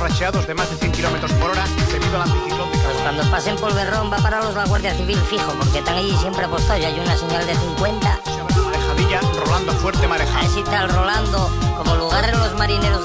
racheados de más de 100 km por hora debido al anticiclón de Pues Carlos. cuando pasen Polverrón va a pararlos la Guardia Civil fijo, porque están allí siempre apostados y hay una señal de 50. Se abre la marejadilla, rolando fuerte A marejada. ver si está el Rolando, como lugar en los marineros